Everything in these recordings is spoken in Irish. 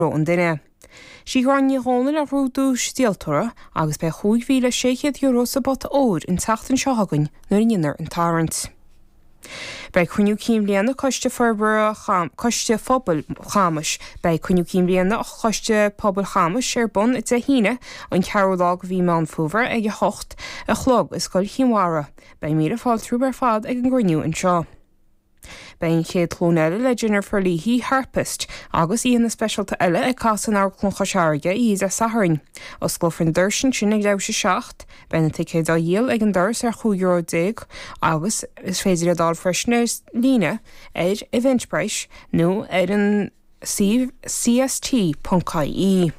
an duine. Sí gráinne hóna a rúdú stíaltóra agus be €5,600 sa bot óir in tachtan seohagann nuair inar an tarrant. Bei cúniú cím bliana coiste forbar coiste phobal chamas, bei cúniú cím bliana a coiste pobl chamas ar bun i híine an cearúlág bhí man fúvar ag hocht a chlog is scoil chinmhara, bei mí a fáil trúbar fad ag an gurniú an seo. Bein chéad clónile le dinar forlíhí harpist agus íon na specialta eile ag casan áir cloncha seairge íos a saharin. Os glofrin dúirsin sin ag debhse 7, bein na ticéad a dhéal ag an dúrs ar €10 agus is féidir a dal freisin líne ar Eventbrite nó ar an cst.caí.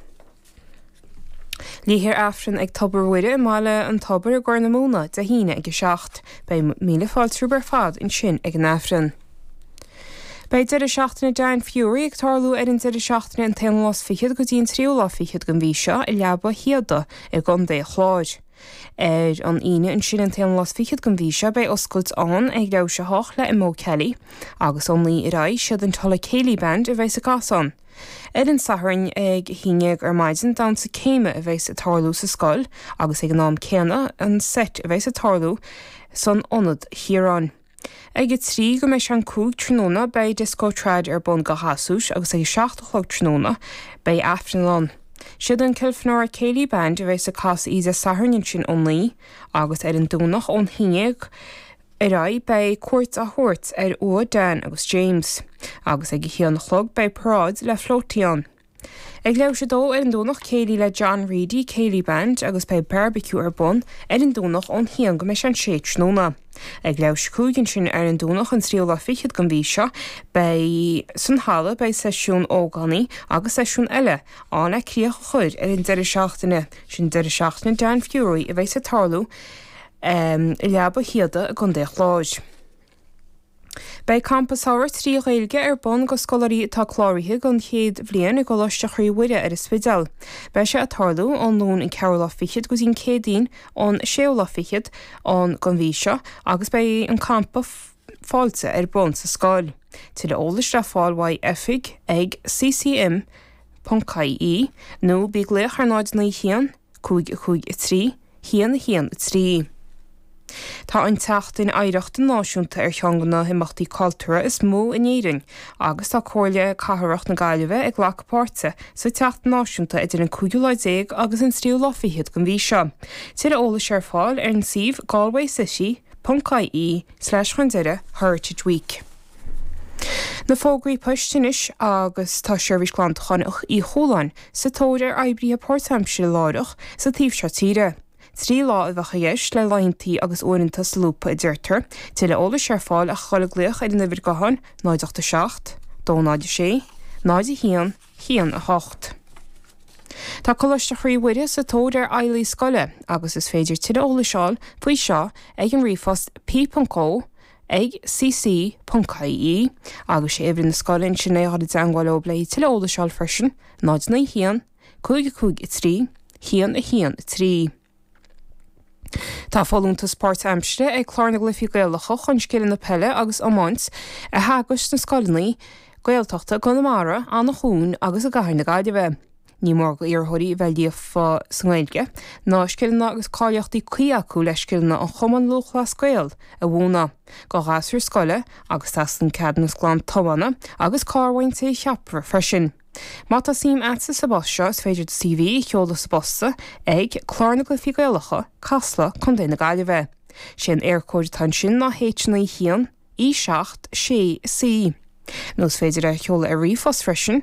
Líhir afran ag tobarhuiide mála an tobar a ggur na múna de híine ag 7, bei míle fáil trúbar fad in sin ag an afran. Bei de 7na dain fiúí ag tarlú ar an de 7na an taon las fichiad go dtíon tríú lá fichiad gan bhí seo i leaba hiada i gan dé chláid. Ar an ine an sin an taon las fichiad gan bhí seo bei oscailt an ag le se hoch le i mó Kelly agus an lí i raid siad an tola Céilí band a bheits a gasan. Ar an saharin ag híineag ar maidin dan sa céime a bheits a tarlú sa scoil agus ag an nám céanna an set a bheits a tarlú san onad hiarán. Ag trí go meis an cúg tróna bei disco trad ar bon go hasús agus ag 7 tróna bei afranán. Siad an cilfnóir Céilí band a bheits a cas íos a saharnin sin onlaí agus ar an dúnach ón híineag a raid bei cuairt a thuirt ar Dan agus James agus ag hían chlog bei Prád le flótíán. Ag leir sé dó ar an dúnach Céilí le John Reedy Céilí band agus bei barbecue ar bon ar an dúnach ón hían go meis an 6 tróna. Ag leir cúgin sin ar an dúnach an tríú lá fichiad gan bhí seo bei san hala bei seisiún ógánaí agus seisiún eile anna críoch chuid ar an 7na sin 7na dain fiúí a bheits a tarlú i leaba hiada a gan dé chláid. Bei campus áhar trí réilge ar bon go scolarí tá chláirithe gan chéad bhliain i go leiste chuohuiide ar is spidal. Bei sé a tarlú an lún in ceir lá fichiad go dtíon cédaín ón 6 lá fichiad ón gan bhí seo agus bei an campa fáilte ar bon sa scáil. Tí le ólas le fáilhaid efig ag ccm.caí nó bí léach ar náid na hían 5-3 hían na 3. Tá an techt in éireachta náisiúnta ar teanganna himachtaí cultúra is mó in éireann agus tá cóirle cathrach na Gaillimhe ag ghlacpáirte sa techt náisiúnta idir an 5 agus an 3 lá fichiad gan bhí seo. Tíre ólas ar fáil ar an sibh galwaycity.caí/chuindeire Heritage Week. Na fógraí poistinis agus tá seirbhís glantánaach í Hóláin sa tóir ar eibrithe Port Hampshire láireach sa tíobh tíre. 3 lá a bhecha dhéis le laintaí agus uaireanta sa lúpa i ddeirtar, tí le ólas ar fáil a chola ar an nibhir gahan 9-7, 2-6, 9-1, 1-8. Tá choiste chríomhuiide sa tóir ar eilí scoile agus is féidir tí le ólasáil faoi seo ag an rifast p.co ag cc.caí agus sé éibhrin na scoilinn sin é hada deangáil ó blé tí le ólasáil freisin 9-1, 5-3, 1-3. Tá fáúntas Port Hampshire ag chláirna glyfií gaalacha chun scéile na pelle agus amáint a hágus na scoilnaí gailteachta go na mara an na hún agus a gaiin na Gaillimhe. Ní mór go iarthirí bheilíomh san Gaeilge ná scéilna agus cáileachtaí cuiacu le scéilna an chuman luchla scoil a bhúna go ghasúr scoile agus tastan ceadnas glán tobanna agus cáhainte cheapra freisin. Mata sim atsa sa bosio is féidir CV cheola sa bosta ag chláirna glyfií gaalacha casla chun dé na Gaillimhe. Sin aircóid tan sin ná héitna hían I7C. Nós féidir a cheola a rifos freisin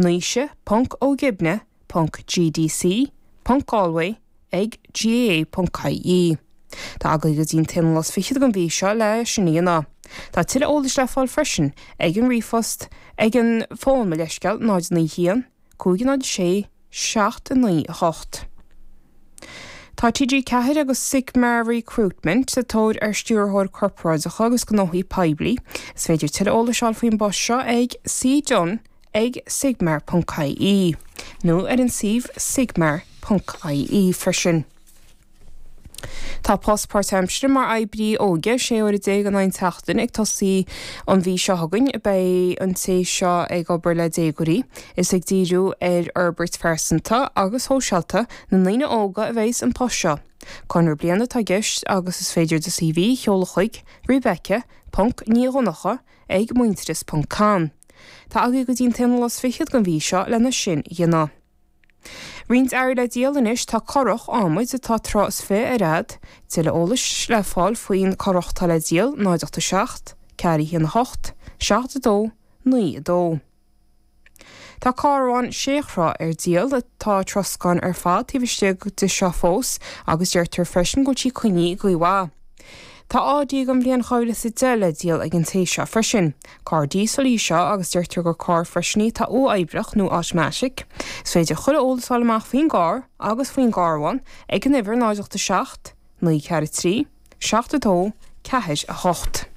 naoise.ógibne.gdc.galway ag ga.caí. Tá agaí go dtíon taon las fichiad gan bhí seo le sinníana. Tá tíle ólas le fáil freisin ag an rifost ag an fón me leisceil 9-1, 5-6, 7-8. Tá TG Ceathair agus Sigmar Recruitment sa tóir ar stúrthóir corpóracha agus go nóthaí peibli, is féidir tíle ólasáil faoin bos seo ag cjohn ag sigmar.caí nó ar an sibh sigmar.caí freisin. Tá postport Hampshire mar aibrí óge sé or dé an ein teachtain ag tosí an bhí seo hagann bei an té seo ag obair le dégurí is ag díú Herbert Fersanta agus hósealta na líine óga a bhééis an poseo. Conir blianana tá gist agus is féidir de CV cheolachuig Rebecca Punk níonacha ag muinteris.com. Tá aga go dtín telas fichiad gan bhí seo lena sin dhéana. Rins air le díalanis tá corach ámuid atá trás fé a rad, til le ólas le fáil faoin corachta le díal 9-7, ceiri híana 8, 7-2, 9-2. Tá cáráin séchrá díal atá troscan fad tíbhiste de seo fós agus deirtar freisin go tí chuní gohá. Tá ádí go blion cháile sa deile díal ag an té seo freisin. Cá dísolí seo agus deirtar gur cá freisní tá ó éibrech nó automatic, féidir chula ólasáil amach faoin gár agus faoin gárhain ag an nimhir 9-7, 9-3, 7-2, 4-8.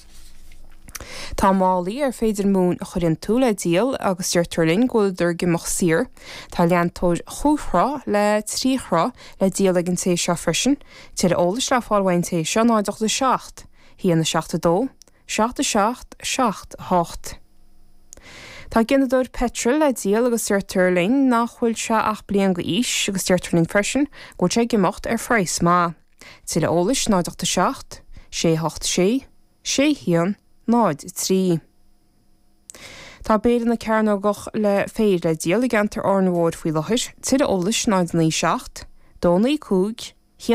Tá málaí féidir mún a chuirinn tú le díal agus deirtarlinn ggóidir gimach sir, tá leantóid chúthrá le tríchrá le díal ag an té seo freisin, til ólas le fáilhain té seo 9-7, híana 7-2, 7-7, 7-8. Tá ginadúir petrol le díal agus deirtarlinn nachhfuil se ach blian go ís agus deirtarlinn freisin go sé gimacht freis má. Til ólas 9-7, 7-8, 6 hían 9-3. Tá béad na cearnógach le féir le díal ag antar ornmhór faoi lochir, til ólas 9-7, 2-5,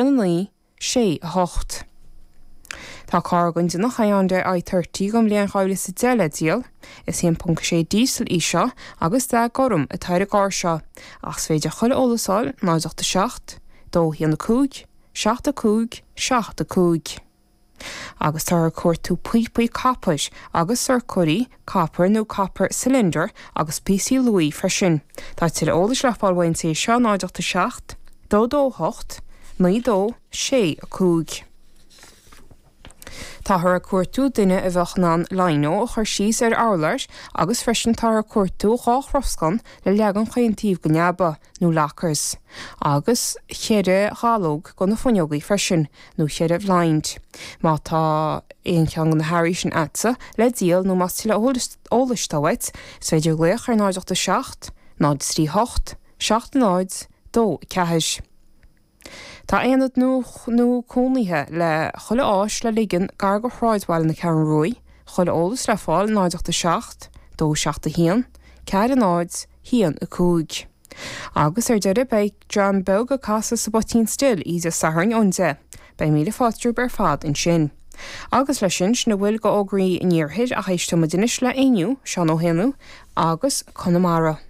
7-8. Tá cágann de nach chaáande I30 gom léon cháile sa deile díal, is 1.6 dísel íseo agus de gom a taire gár seo, ach féidir chuile ólasáil 9-7, 2-5, 7-2, 7-2. Agus tá cuairtú puipaí capais agus circurí capar nó capar cylinder agus PC Louis freisin. Tá til ólas le fáilhain sé seo 9-7, 2-8, 9-2, 6-2. Tá thar cuairtú duine a bheithnán Lino a chuir síos álair agus freisin tá cuairtú gách-roscan le leagan chaontíomh go neaba nó lacars. Agus chéire ghalóg go na fóneogaí freisin nó chéire bhláint. Má tá éon ceann na hairí sin atsa le díal nó más til ólastáhait féidir gléoch ar 9-7, 9-3, 7-9, 2-4. Tá aonad nó cónaithe le chula áis le ligan gar go chráidhil na ceann roí, chula ólas le fáil 9-7, 2-7, 4-9, 1-2. Agus deireadh beidh John Belga casa sa botín stil íos a saharn onde, bei míle fátrúb fad in sin. Agus lei sin na bhfuil go ógraí níorthaid a héiste mo duine le aoniu, sean ó héanú, agus Connemara.